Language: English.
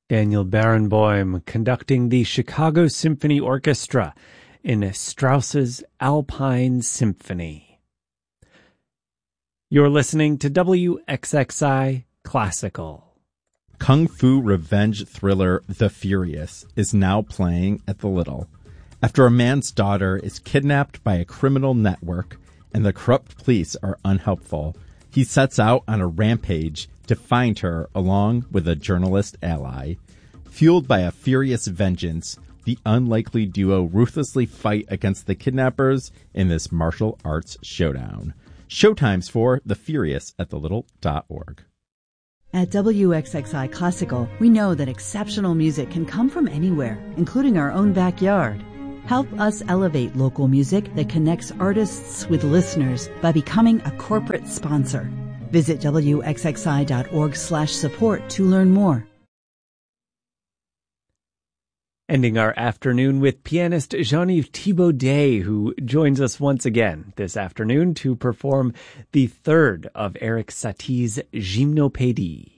Daniel Barenboim conducting the Chicago Symphony Orchestra in Strauss's Alpine Symphony. You're listening to WXXI Classical. Kung Fu revenge thriller The Furious is now playing at the Little. After a man's daughter is kidnapped by a criminal network and the corrupt police are unhelpful, he sets out on a rampage to find her along with a journalist ally. Fueled by a furious vengeance, the unlikely duo ruthlessly fight against the kidnappers in this martial arts showdown. Showtimes for The Furious at thelittle.org. At WXXI Classical, we know that exceptional music can come from anywhere, including our own backyard. Help us elevate local music that connects artists with listeners by becoming a corporate sponsor. Visit WXXI.org/support to learn more. Ending our afternoon with pianist Jean-Yves Thibaudet, who joins us once again this afternoon to perform the third of Erik Satie's Gymnopédie.